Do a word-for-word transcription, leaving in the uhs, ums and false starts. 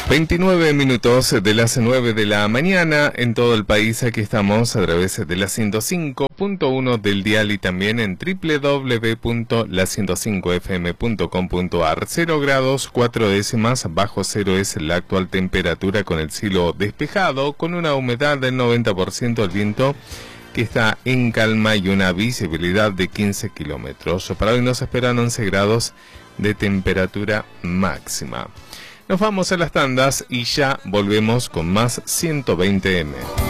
veintinueve minutos de las nueve de la mañana en todo el país. Aquí estamos a través de la ciento cinco punto uno del dial y también en doble u doble u doble u punto la ciento cinco f m punto com punto a r. Cero grados, cuatro décimas, bajo cero es la actual temperatura con el cielo despejado, con una humedad del noventa por ciento, el viento que está en calma y una visibilidad de quince kilómetros. Para hoy nos esperan once grados de temperatura máxima. Nos vamos a las tandas y ya volvemos con más ciento veinte eme.